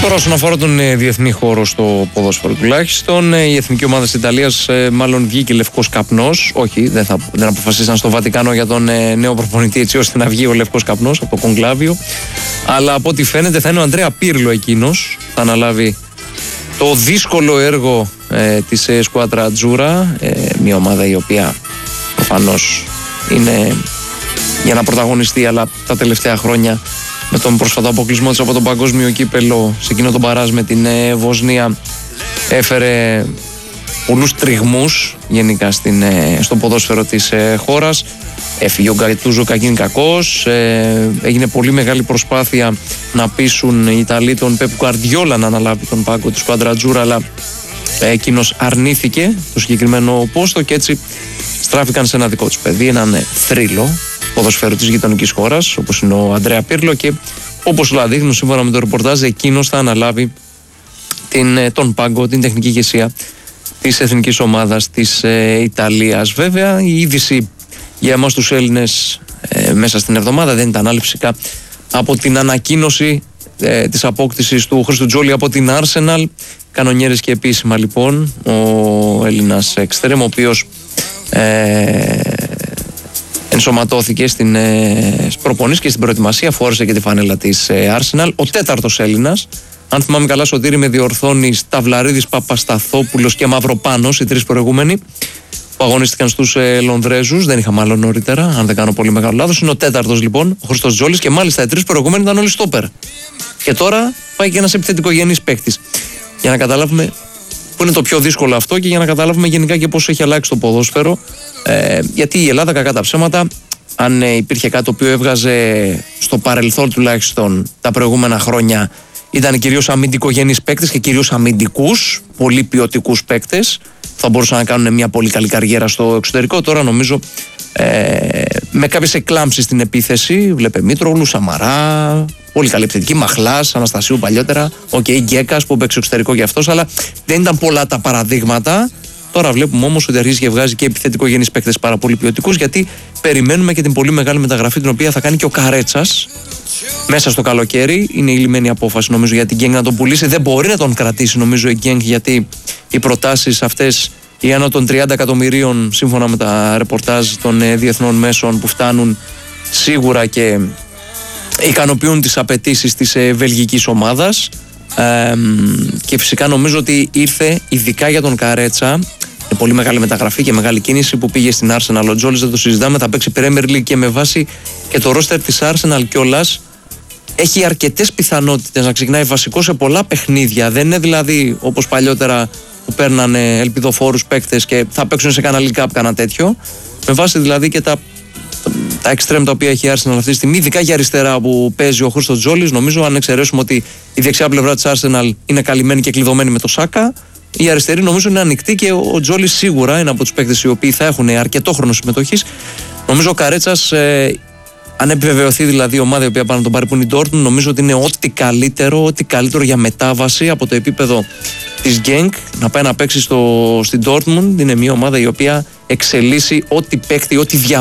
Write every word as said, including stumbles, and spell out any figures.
Τώρα, όσον αφορά τον ε, διεθνή χώρο στο ποδόσφαιρο τουλάχιστον, ε, η εθνική ομάδα της Ιταλίας ε, μάλλον βγήκε λευκός καπνός. Όχι, δεν, θα, δεν αποφασίσαν στο Βατικάνο για τον ε, νέο προπονητή έτσι ώστε να βγει ο λευκός καπνός από το κονκλάβιο. Αλλά από ό,τι φαίνεται θα είναι ο Αντρέα Πίρλο εκείνος. Θα αναλάβει το δύσκολο έργο ε, της ε, Σκουάντρα Ατζούρα. Ε, μια ομάδα η οποία προφανώς είναι για να πρωταγωνιστεί, αλλά τα τελευταία χρόνια με τον πρόσφατο αποκλεισμό της από τον παγκόσμιο κύπελο σε εκείνο τον παράζ με την ε, Βοσνία έφερε πολλούς τριγμούς γενικά στην, ε, στο ποδόσφαιρο της ε, χώρας. Έφυγε ο Γκατούζο κακήν κακός, ε, έγινε πολύ μεγάλη προσπάθεια να πείσουν οι Ιταλοί τον Πεπ Γκουαρντιόλα να αναλάβει τον πάγκο της Σκουάντρα Ατζούρα, αλλά ε, εκείνος αρνήθηκε το συγκεκριμένο πόστο και έτσι στράφηκαν σε ένα δικό τους παιδί, έναν ε, θρύλο ποδοσφαίρου της γειτονικής χώρας όπως είναι ο Αντρέα Πίρλο, και όπως όλα δείχνουν σύμφωνα με το ρεπορτάζ εκείνος θα αναλάβει την, τον πάγκο, την τεχνική ηγεσία της εθνικής ομάδας της ε, Ιταλίας. Βέβαια η είδηση για εμάς τους Έλληνες ε, μέσα στην εβδομάδα δεν ήταν άλλη φυσικά από την ανακοίνωση ε, της απόκτησης του Χρήστου Τζόλι από την Arsenal. Κανονιέρες και επίσημα λοιπόν ο Έλληνας εξτρέμ, ο οποίος ε, ενσωματώθηκε στην ε, προπονήσεις και στην προετοιμασία, φόρεσε και τη φανέλα της ε, Arsenal. Ο τέταρτος Έλληνας, αν θυμάμαι καλά Σωτήρη με διορθώνει, Σταυλαρίδης, Παπασταθόπουλος και Μαυροπάνος, οι τρεις προηγούμενοι που αγωνίστηκαν στους ε, Λονδρέζους, δεν είχα μάλλον νωρίτερα, αν δεν κάνω πολύ μεγάλο λάθος. Είναι ο τέταρτος λοιπόν, ο Χρήστος Τζόλης, και μάλιστα οι τρεις προηγούμενοι ήταν όλοι στόπερ. Και τώρα πάει και ένας επιθετικογενής παίκτης. Για να καταλάβουμε που είναι το πιο δύσκολο αυτό και για να καταλάβουμε γενικά και πώς έχει αλλάξει το ποδόσφαιρο. Ε, γιατί η Ελλάδα, κακά τα ψέματα, αν ε, υπήρχε κάτι το οποίο έβγαζε στο παρελθόν τουλάχιστον τα προηγούμενα χρόνια, ήταν κυρίως αμυντικογενείς παίκτες και κυρίως αμυντικούς, πολύ ποιοτικούς παίκτες που θα μπορούσαν να κάνουν μια πολύ καλή καριέρα στο εξωτερικό. Τώρα νομίζω ε, με κάποιες εκλάμψεις στην επίθεση, βλέπε Μήτρογλου, Σαμαρά, πολύ καλή επιθετική, Μαχλάς, Αναστασίου παλιότερα, ο okay, Γκέκας που παίξει εξωτερικό για αυτός, αλλά δεν ήταν πολλά τα παραδείγματα. Τώρα βλέπουμε όμως ότι αρχίζει και βγάζει και επιθετικογενείς παίκτες πάρα πολύ ποιοτικούς, γιατί περιμένουμε και την πολύ μεγάλη μεταγραφή την οποία θα κάνει και ο Καρέτσας μέσα στο καλοκαίρι. Είναι η λιμένη απόφαση νομίζω για την Γκένγκ να τον πουλήσει. Δεν μπορεί να τον κρατήσει νομίζω η Γκένγκ, γιατί οι προτάσεις αυτές οι άνω των τριάντα εκατομμυρίων σύμφωνα με τα ρεπορτάζ των ε, διεθνών μέσων που φτάνουν σίγουρα και ικανοποιούν τις απαιτήσεις της ε, βελγικής ομάδας. Ε, και φυσικά νομίζω ότι ήρθε ειδικά για τον Καρέτσα. Είναι πολύ μεγάλη μεταγραφή και μεγάλη κίνηση που πήγε στην Arsenal. Ο Τζόλης δεν το συζητάμε, θα παίξει Premier League και με βάση και το roster της Arsenal κιόλας έχει αρκετές πιθανότητες να ξεκινάει βασικό σε πολλά παιχνίδια. Δεν είναι δηλαδή όπως παλιότερα που παίρνανε ελπιδοφόρους παίκτες και θα παίξουν σε κανένα League Cup, κανένα τέτοιο. Με βάση δηλαδή και τα, τα extreme τα οποία έχει η Arsenal αυτή τη στιγμή, ειδικά για αριστερά που παίζει ο Χρήστος Τζόλης. Νομίζω, αν εξαιρέσουμε ότι η δεξιά πλευρά της Arsenal είναι καλυμμένη και κλειδωμένη με το Σάκα, η αριστερή νομίζω είναι ανοιχτή και ο Τζόλης σίγουρα είναι από τους παίκτες οι οποίοι θα έχουν αρκετό χρόνο συμμετοχής. Νομίζω ο Καρέτσας, ε, αν επιβεβαιωθεί δηλαδή η ομάδα η οποία πάνε να τον πάρει που είναι η Dortmund, νομίζω ότι είναι ό,τι καλύτερο, ό,τι καλύτερο για μετάβαση από το επίπεδο της Genk να πάει να παίξει στο, στην Dortmund. Είναι μια ομάδα η οποία εξελίσσει ό,τι παίκτη, ό,τι διαβάζει